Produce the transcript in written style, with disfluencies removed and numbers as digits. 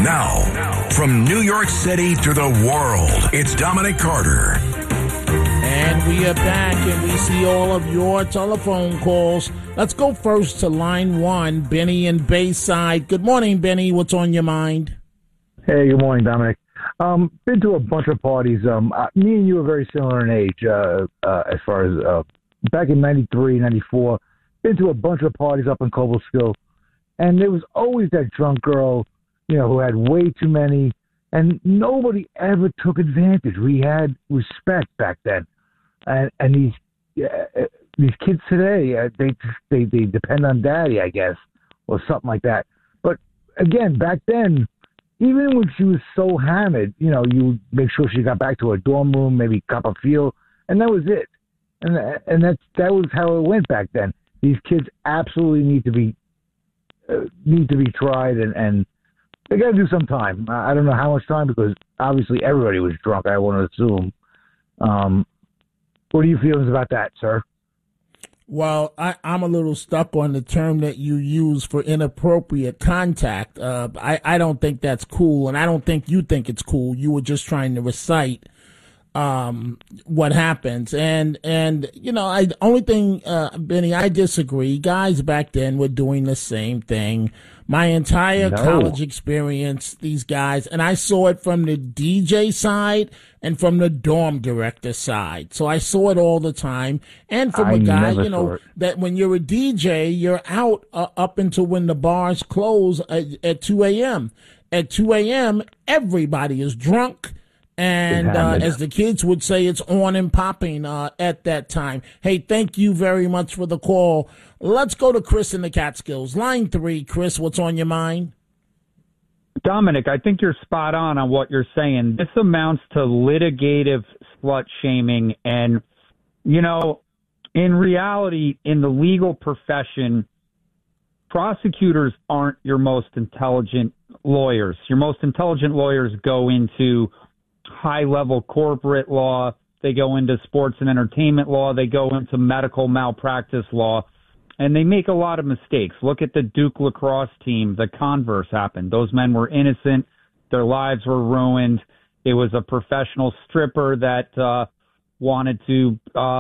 Now, from New York City to the world, it's Dominic Carter. And we are back, and we see all of your telephone calls. Let's go first to line one, Benny in Bayside. Good morning, Benny. What's on your mind? Hey, good morning, Dominic. Been to a bunch of parties. Me and you are very similar in age as far as back in 93, 94. Been to a bunch of parties up in Cobleskill, and there was always that drunk girl, who had way too many, and nobody ever took advantage. We had respect back then. And these kids today, they depend on daddy, I guess, or something like that. But again, back then, even when she was so hammered, you would make sure she got back to her dorm room, maybe cop a feel, and that was it. And that was how it went back then. These kids absolutely need to be tried, and they got to do some time. I don't know how much time, because obviously everybody was drunk, I want to assume. What are your feelings about that, sir? Well, I'm a little stuck on the term that you use for inappropriate contact. I don't think that's cool, and I don't think you think it's cool. You were just trying to recite what happens. And only thing, Benny, I disagree. Guys back then were doing the same thing. My entire college experience, these guys, and I saw it from the DJ side and from the dorm director side. So I saw it all the time. And from a guy, that when you're a DJ, you're out up until when the bars close at 2 a.m. At 2 a.m., everybody is drunk. And as the kids would say, it's on and popping at that time. Hey, thank you very much for the call. Let's go to Chris in the Catskills. Line 3, Chris, what's on your mind? Dominic, I think you're spot on what you're saying. This amounts to litigative slut shaming. And, in reality, in the legal profession, prosecutors aren't your most intelligent lawyers. Your most intelligent lawyers go into high-level corporate law, they go into sports and entertainment law, they go into medical malpractice law, and they make a lot of mistakes. Look at the Duke lacrosse team. The converse happened. Those men were innocent. Their lives were ruined. It was a professional stripper that wanted to